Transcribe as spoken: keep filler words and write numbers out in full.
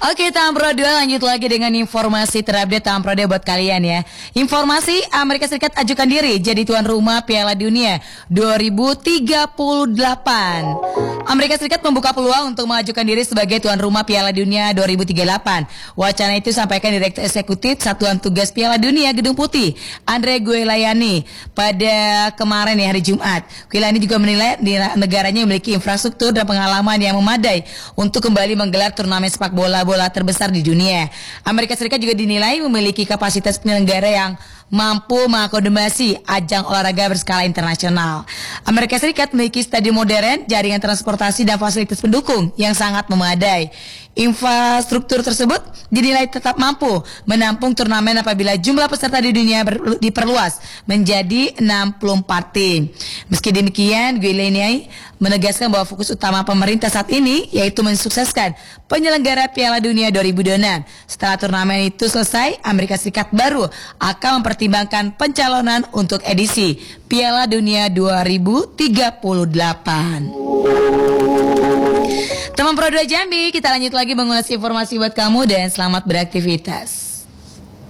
Oke, Tahun Pro dua lanjut lagi dengan informasi terupdate Tahun Pro dua buat kalian ya. Informasi Amerika Serikat ajukan diri jadi tuan rumah Piala Dunia dua ribu tiga puluh delapan. Amerika Serikat membuka peluang untuk mengajukan diri sebagai tuan rumah Piala Dunia dua ribu tiga puluh delapan. Wacana itu disampaikan Direktur Eksekutif Satuan Tugas Piala Dunia Gedung Putih, Andre Guilayani, pada kemarin ya hari Jumat. Guilayani juga menilai negaranya memiliki infrastruktur dan pengalaman yang memadai untuk kembali menggelar turnamen sepak bola bola terbesar di dunia. Amerika Serikat juga dinilai memiliki kapasitas penyelenggara yang mampu mengakomodasi ajang olahraga berskala internasional. Amerika Serikat memiliki stadion modern, jaringan transportasi dan fasilitas pendukung yang sangat memadai. Infrastruktur tersebut dinilai tetap mampu menampung turnamen apabila jumlah peserta di dunia ber- diperluas menjadi enam puluh empat tim. Meski demikian, Guilayani menegaskan bahwa fokus utama pemerintah saat ini yaitu mensukseskan penyelenggara Piala Dunia dua ribu dua puluh enam. Setelah turnamen itu selesai, Amerika Serikat baru akan mempertimbangkan pencalonan untuk edisi Piala Dunia dua ribu tiga puluh delapan. Teman Pro dua Jambi, kita lanjut lagi mengulas informasi buat kamu dan selamat beraktivitas.